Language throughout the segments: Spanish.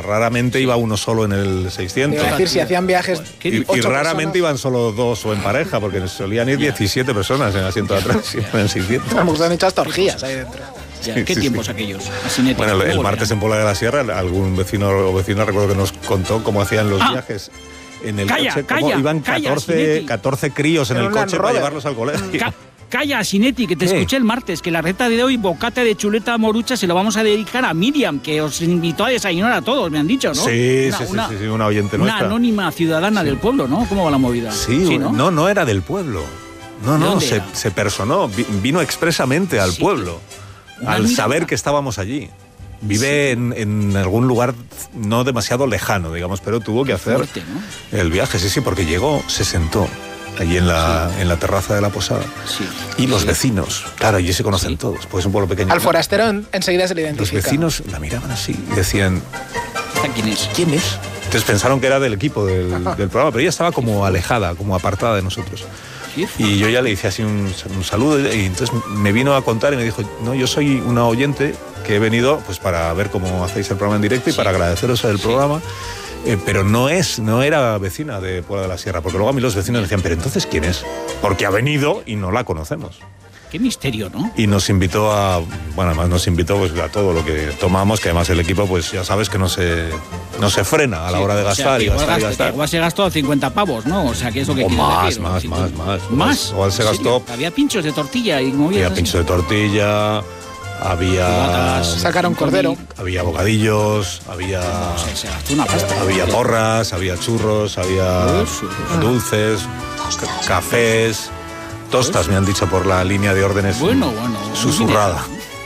raramente iba uno solo en el 600. Es decir, si hacían viajes... Y raramente iban solo 2 o en pareja, porque solían ir 17 personas en el asiento de atrás, en el 600. Vamos, han hecho hasta orgías ahí dentro. ¿Qué tiempos aquellos? Asinético. Bueno, el martes en Puebla de la Sierra, algún vecino o vecina recuerdo que nos contó cómo hacían los viajes en el coche. Cómo iban 14 críos en el coche para llevarlos al colegio. Calla, Sinetti, que te escuché el martes, que la receta de hoy, bocata de chuleta morucha, se lo vamos a dedicar a Miriam, que os invitó a desayunar a todos, me han dicho, ¿no? Sí, una oyente nuestra. Una anónima ciudadana del pueblo, ¿no? ¿Cómo va la movida? Sí, no era del pueblo. No, se personó, vino expresamente al pueblo, al saber que estábamos allí. Vive en algún lugar no demasiado lejano, digamos, pero tuvo que hacer el viaje, sí, porque llegó, se sentó allí en la terraza de la posada. Sí. Y los vecinos, claro, allí se conocen todos, porque es un pueblo pequeño. Al forastero enseguida se le identifica. Los vecinos la miraban así y decían... ¿Quién es? ¿Quién es? Entonces pensaron que era del equipo del programa, pero ella estaba como alejada, como apartada de nosotros. Y yo ya le hice así un saludo y entonces me vino a contar y me dijo, no, yo soy una oyente que he venido pues para ver cómo hacéis el programa en directo y para agradeceros el programa. Pero no era vecina de Puebla de la Sierra, porque luego a mí los vecinos decían, pero entonces ¿quién es? Porque ha venido y no la conocemos. Qué misterio, ¿no? Y nos invitó además nos invitó pues a todo lo que tomamos, que además el equipo pues ya sabes que no se frena a la hora de gastar y gastar. Igual se gastó 50 pavos, ¿no? O sea, que eso que quiere decir. Más. Igual se gastó. Había pinchos de tortilla y movidas. Había pinchos de tortilla. Había... Sacaron cordero. Había bocadillos, había... se gastó una pasta. Había porras, había churros, había dulces, cafés, tostas, me han dicho por la línea de órdenes susurrada.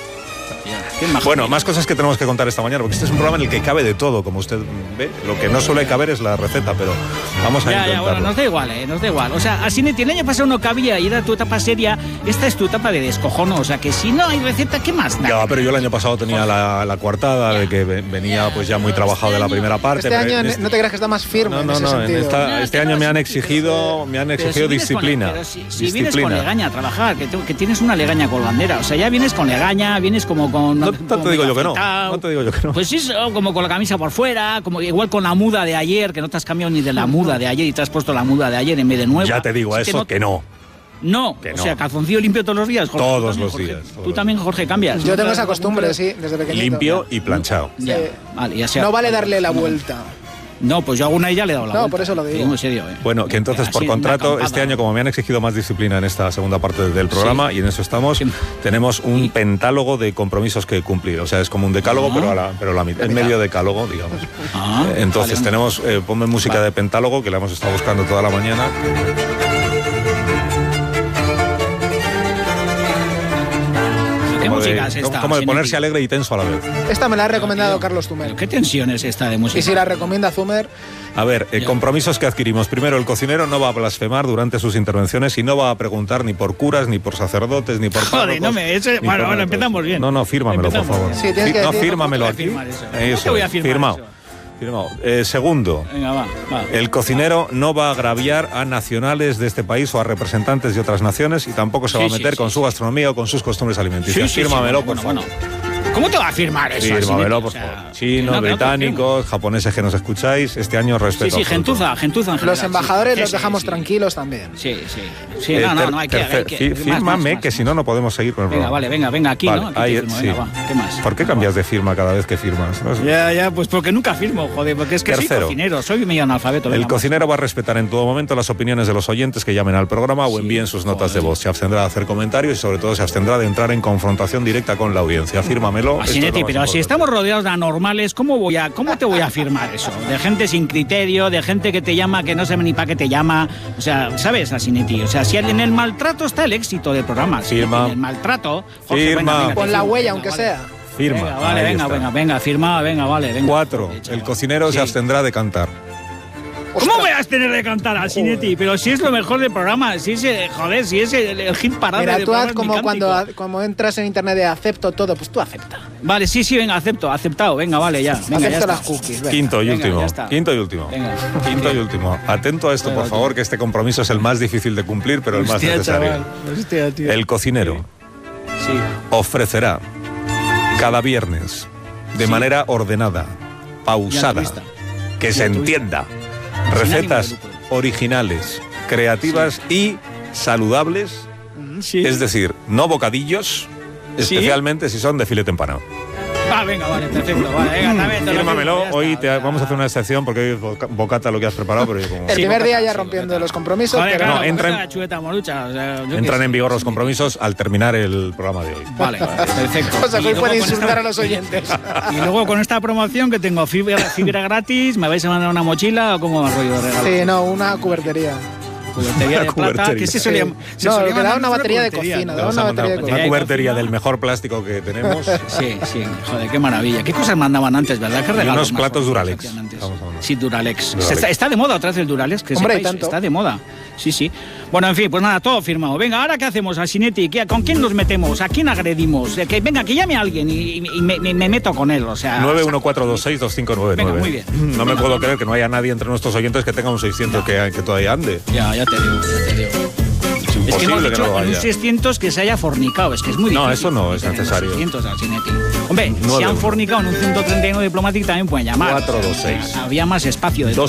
Bueno, más cosas que tenemos que contar esta mañana, porque este es un programa en el que cabe de todo, como usted ve. Lo que no suele caber es la receta, pero vamos a intentarlo. Bueno, nos da igual, O sea, así el año pasado no cabía y era tu etapa seria, esta es tu etapa de descojono, o sea, que si no hay receta, ¿qué más da? Ya, pero yo el año pasado tenía la coartada de que venía pues ya muy trabajado de la primera parte. Este año no te creas que está más firme. Este año me han exigido disciplina. Pero si vienes con legaña a trabajar, que tienes una legaña colgandera, o sea, ya vienes con legaña, vienes como con... No te digo yo que no. Pues sí, como con la camisa por fuera, como igual con la muda de ayer, que no te has cambiado ni de la muda de ayer y te has puesto la muda de ayer en vez de nueva. Ya te digo que no. No, o sea, calzoncillo limpio todos los días, Jorge. Todos los días. Tú también, Jorge, cambias. Yo tengo esa costumbre, sí, desde pequeñito. Limpio y planchado. No vale darle la vuelta. No, pues yo a una y ya le he dado la vuelta. No, por eso lo digo. En serio, Bueno, que entonces por contrato, este año, como me han exigido más disciplina en esta segunda parte del programa, y en eso estamos, tenemos un pentálogo de compromisos que cumplir. O sea, es como un decálogo, pero la mitad, es medio decálogo, digamos. Entonces tenemos, ponme música de pentálogo, que la hemos estado buscando toda la mañana. Como de ponerse alegre y tenso a la vez. Esta me la ha recomendado Carlos Zumer. ¿Qué tensión es esta de música? Y si la recomienda Zumer... A ver, compromisos que adquirimos. Primero, el cocinero no va a blasfemar durante sus intervenciones y no va a preguntar ni por curas, ni por sacerdotes, ni por párrocos. Joder, bueno, empezamos bien. No, fírmamelo, por favor. Sí, fírmamelo aquí. Eso. Voy a firmar Firmado. Segundo, va. El cocinero no va a agraviar a nacionales de este país o a representantes de otras naciones y tampoco se va a meter con su gastronomía o con sus costumbres alimenticias. Fírmamelo, por favor. ¿Cómo te va a firmar eso? Fírmamelo, por favor. Chinos, británicos, japoneses que nos escucháis, este año respeto. Sí, gentuza. Los embajadores los dejamos tranquilos también. Sí. No, hay que fírmame, que si no, no podemos seguir con el programa. Venga, aquí, ¿no? Aquí ¿Qué más? ¿Por qué cambias de firma cada vez que firmas? Ya, pues porque nunca firmo, joder, porque es que soy cocinero, soy medio analfabeto. El cocinero va a respetar en todo momento las opiniones de los oyentes que llamen al programa o envíen sus notas de voz. Se abstendrá de hacer comentarios y sobre todo se abstendrá de entrar en confrontación directa con la audiencia. Fírmamelo. Asinetti, pero si estamos rodeados de anormales, ¿cómo te voy a firmar eso? De gente sin criterio, de gente que te llama, que no sabe ni para qué te llama. O sea, ¿sabes, Asinetti? O sea, si en el maltrato está el éxito del programa. Firma. En el maltrato... Jorge, venga, con la huella, aunque sea. Firma. Venga, firma, venga. 4. El cocinero se abstendrá de cantar. ¿Cómo voy a tener de cantar a Sinetti? Pero si es lo mejor del programa, si es el hit parade. Mira, tú haz como entras en internet de acepto todo, pues tú acepta. Vale, sí, venga, aceptado, venga, vale, ya. Venga, acepto las cookies. Venga. Quinto y último. Venga. Atento a esto, por favor, que este compromiso es el más difícil de cumplir, pero el más necesario. El cocinero ofrecerá cada viernes, de manera ordenada, pausada, que se entienda, recetas originales, creativas y saludables, es decir, no bocadillos, especialmente si son de filete empanado. Venga, vale, perfecto. Vale, venga, también. Fírmamelo. Hoy vamos a hacer una excepción porque hoy es bocata lo que has preparado. Pero yo como... El primer día ya rompiendo los compromisos. Vale, pero claro, no, entran en vigor los compromisos al terminar el programa de hoy. Vale, perfecto. O sea, que hoy puede insultar a los oyentes. Y luego con esta promoción que tengo fibra gratis, ¿me vais a mandar una mochila o cómo va el rollo de regalo? Sí, no, una cubertería. Cubertería de plata, que se solía da una batería de cocina. Una cubertería del mejor plástico que tenemos. Sí, joder, qué maravilla. ¿Qué cosas mandaban antes, verdad? ¿Qué regalos? Unos platos Duralex. Sí, Duralex. Está de moda otra vez el Duralex, que hombre, sepáis, está de moda. Sí. Bueno, en fin, pues nada, todo firmado. Venga, ¿ahora qué hacemos, Asinetti? ¿Con quién nos metemos? ¿A quién agredimos? Venga, que llame a alguien y me meto con él, o sea... 914262599. Venga, muy bien. No me puedo creer que no haya nadie entre nuestros oyentes que tenga un 600 que todavía ande. Ya te digo. Es imposible es que hemos que dicho no lo haya. en un 600 que se haya fornicado, es que es muy difícil. No, eso no es necesario. 600 Asinetti. Hombre, si han fornicado en un 131 diplomático también pueden llamar. 426. Había más espacio de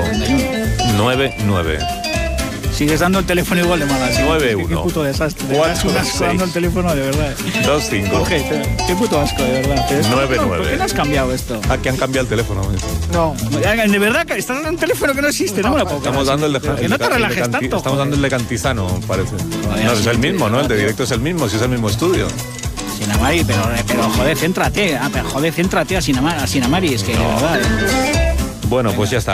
2599. Sigues dando el teléfono igual de mala. 91. Qué puto desastre. 426. Dando el teléfono de verdad. 25. Jorge, qué puto asco, de verdad. 99. ¿Por qué no has cambiado esto? Que han cambiado el teléfono. No. De verdad que estás dando un teléfono que no existe, no me lo puedo creer. Estamos dando el de Que no te relajes tanto. Estamos dando el de Cantizano, parece. No, es el mismo, ¿no? El de directo es el mismo, si es el mismo estudio. Sinamari, pero joder, céntrate. Céntrate a Sinamari, es que de verdad. Bueno, pues ya está.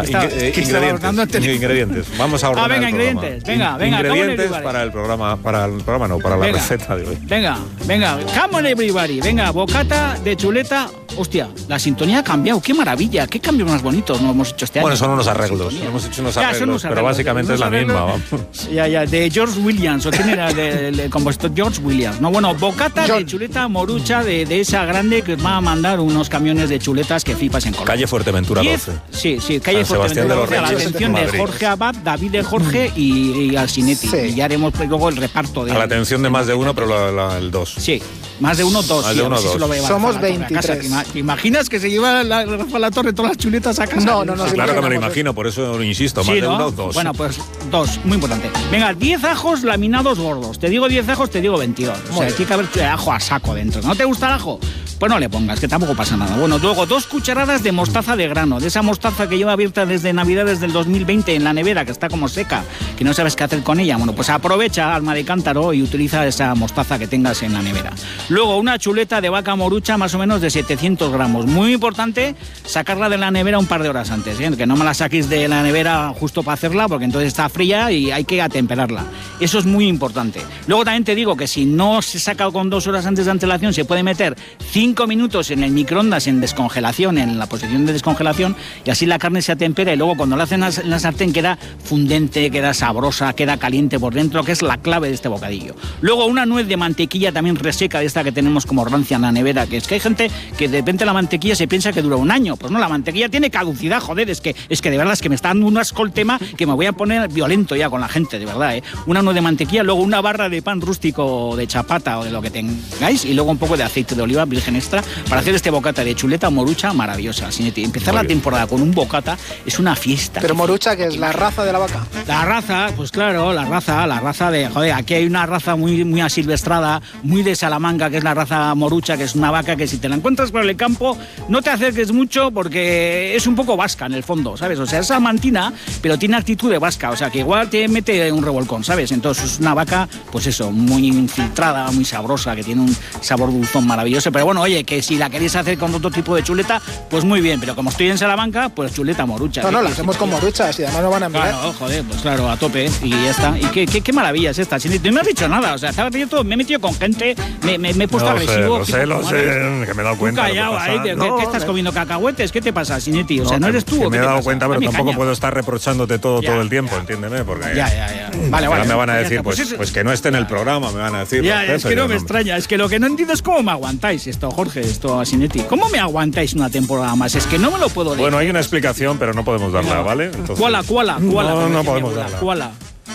Ingredientes. Vamos a ordenar venga, el ingredientes. programa. Venga. Ingredientes para el programa no, para la receta de hoy. Venga. Come on everybody. Venga, bocata de chuleta. Hostia, la sintonía ha cambiado. Qué maravilla. Qué cambio más bonito no hemos hecho este año. Bueno, son unos arreglos. Hemos hecho unos arreglos, pero básicamente es la misma. Vamos. Ya, de George Williams. ¿O quién era el compositor? George Williams. No, bueno, bocata de chuleta morucha de esa grande que os va a mandar unos camiones de chuletas que flipas en Colombia. Calle Fuerteventura 12. Sí, calle Fuerteventura 12, a la atención de Jorge Abad, David de Jorge y Asinetti. Sí. Y ya haremos luego el reparto de... A la atención de más de uno, pero el 2. Sí, más de uno, dos. Más de uno, dos. Somos 23. ¿Te imaginas que se lleva Rafa La Torre todas las chuletas a casa? No. Claro que me lo imagino, por eso lo insisto. Más de uno, dos. Bueno, pues dos, muy importante. Venga, 10 ajos laminados gordos. Te digo 10 ajos, te digo 22. O sea, tiene que haber ajo a saco dentro. ¿No te gusta el ajo? Pues no le pongas, que tampoco pasa nada. Bueno, luego 2 cucharadas de mostaza de grano, de esa mostaza que lleva abierta desde Navidades del 2020 en la nevera, que está como seca, que no sabes qué hacer con ella. Bueno, pues aprovecha, alma de cántaro, y utiliza esa mostaza que tengas en la nevera. Luego una chuleta de vaca morucha más o menos de 700 gramos. Muy importante sacarla de la nevera un par de horas antes, ¿eh? Que no me la saquéis de la nevera justo para hacerla, porque entonces está fría y hay que atemperarla. Eso es muy importante. Luego también te digo que si no se saca con 2 horas antes de antelación, se puede meter 5 minutos en el microondas en descongelación, en la posición de descongelación, y así la carne se atempera y luego cuando la hacen en la sartén queda fundente, queda sabrosa, queda caliente por dentro, que es la clave de este bocadillo. Luego una nuez de mantequilla también reseca, de esta que tenemos como rancia en la nevera, que es que hay gente que de repente la mantequilla se piensa que dura un año. Pues no, la mantequilla tiene caducidad, joder, es que de verdad es que me está dando un asco el tema que me voy a poner violento ya con la gente, de verdad, ¿eh? Una nuez de mantequilla, luego una barra de pan rústico de chapata o de lo que tengáis, y luego un poco de aceite de oliva virgen extra para hacer este bocata de chuleta morucha maravillosa. Empezar la temporada con un bocata es una fiesta. Pero morucha, que es la raza de la vaca. La raza, pues claro, la raza de, joder, aquí hay una raza muy asilvestrada, muy de Salamanca, que es la raza morucha, que es una vaca que si te la encuentras por el campo no te acerques mucho porque es un poco vasca en el fondo, ¿sabes? O sea, es salmantina, pero tiene actitud de vasca, o sea, que igual te mete un revolcón, ¿sabes? Entonces es una vaca, pues eso, muy infiltrada, muy sabrosa, que tiene un sabor dulzón maravilloso, pero bueno, oye, que si la queréis hacer con otro tipo de chuleta, pues muy bien, pero como estoy en Salamanca, pues chuleta morucha. No, la hacemos con moruchas y además no van a mirar. Claro, joder, pues claro, a tope, y ya está. Y qué maravilla es esta. No me has dicho nada, o sea, me he metido con gente, me he puesto agresivo. Lo sé, que me he dado cuenta. Callado ahí, ¿qué estás comiendo cacahuetes? ¿Qué te pasa, Sinetti? O sea, no eres tú. Que me he dado cuenta, pero tampoco puedo estar reprochándote todo el tiempo, entiéndeme, porque ya. Vale. Me van a decir, pues que no esté en el programa, me van a decir. Ya, es que no me extraña, es que lo que no entiendo es cómo me aguantáis esto, Jorge, esto a Sinetti. ¿Cómo me aguantáis una temporada más? Es que no me lo puedo decir. Bueno, hay una explicación, pero no podemos darla, ¿vale? Entonces, ¿Cuál? No podemos darla.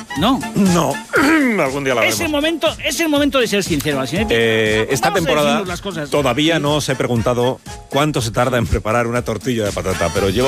No. No, algún día la veremos. Es el momento de ser sincero, Asinetti. Esta Vamos a temporada decirnos las cosas. todavía no os he preguntado cuánto se tarda en preparar una tortilla de patata, pero llevo